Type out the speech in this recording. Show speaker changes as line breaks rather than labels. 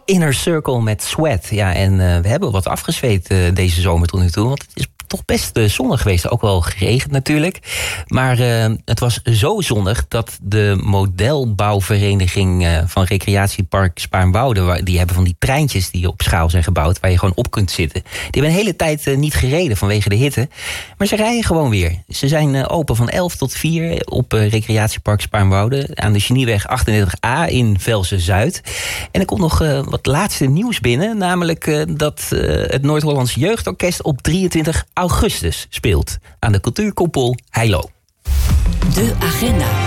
Inner Circle met Sweat. Ja, en we hebben wat afgezweet deze zomer tot nu toe. Want het is toch best zonnig geweest. Ook wel geregend natuurlijk. Maar het was zo zonnig dat de modelbouwvereniging van recreatiepark Spaarnwoude, die hebben van die treintjes die op schaal zijn gebouwd, waar je gewoon op kunt zitten. Die hebben een hele tijd niet gereden vanwege de hitte. Maar ze rijden gewoon weer. Ze zijn open van 11 tot 4 op recreatiepark Spaarnwoude aan de Genieweg 38A in Velsen-Zuid. En er komt nog wat laatste nieuws binnen. Namelijk dat het Noord-Hollands Jeugdorkest op 23 augustus speelt aan de cultuurkoepel Heilo.
De agenda.